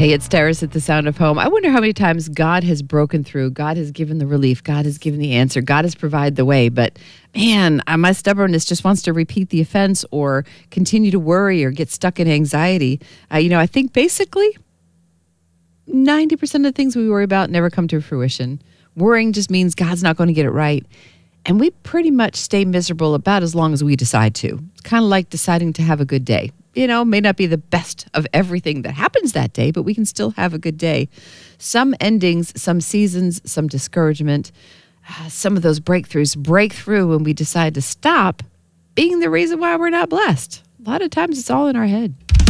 Hey, it's Terrace at the Sound of Home. I wonder how many times God has broken through. God has given the relief. God has given the answer. God has provided the way. But man, my stubbornness just wants to repeat the offense or continue to worry or get stuck in anxiety. I think basically 90% of the things we worry about never come to fruition. Worrying just means God's not going to get it right. And we pretty much stay miserable about as long as we decide to. It's kind of like deciding to have a good day. May not be the best of everything that happens that day, but we can still have a good day. Some endings, some seasons, some discouragement, some of those breakthroughs break through when we decide to stop being the reason why we're not blessed. A lot of times it's all in our head.